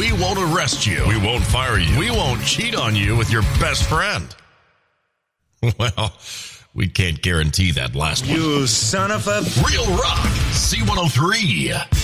We won't arrest you. We won't fire you. We won't cheat on you with your best friend. Well, we can't guarantee that last one. You son of a... Real Rock C103.